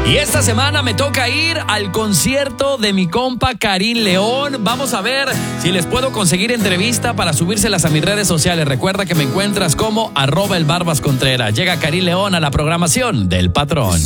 Y esta semana me toca ir al concierto de mi compa Karim León. Vamos a ver si les puedo conseguir entrevista para subírselas a mis redes sociales. Recuerda que me encuentras como @elbarbascontreras. Llega Karim León a la programación del Patrón.